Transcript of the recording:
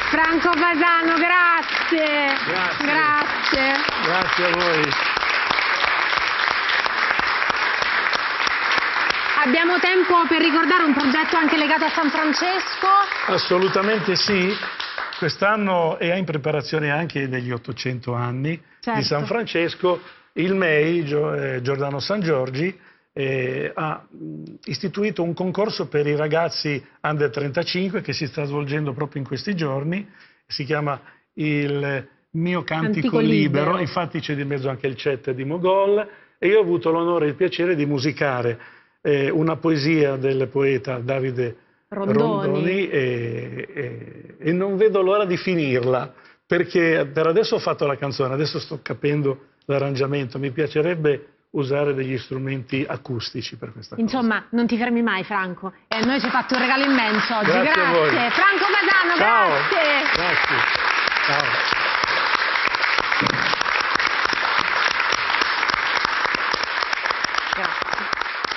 Franco Fasano, grazie. Grazie. Grazie a voi. Abbiamo tempo per ricordare un progetto anche legato a San Francesco? Assolutamente sì. Quest'anno è in preparazione anche degli 800 anni di San Francesco. Il MEI, Giordano San Giorgi, ha istituito un concorso per i ragazzi under 35 che si sta svolgendo proprio in questi giorni. Si chiama Il mio cantico libero. Infatti c'è di mezzo anche il chat di Mogol e io ho avuto l'onore e il piacere di musicare una poesia del poeta Davide Rondoni e non vedo l'ora di finirla, perché per adesso ho fatto la canzone, adesso sto capendo l'arrangiamento, mi piacerebbe usare degli strumenti acustici per questa cosa. Insomma, non ti fermi mai, Franco, e a noi ci hai fatto un regalo immenso oggi. Grazie a voi. Franco Fasano, Ciao. grazie. Grazie. Ciao.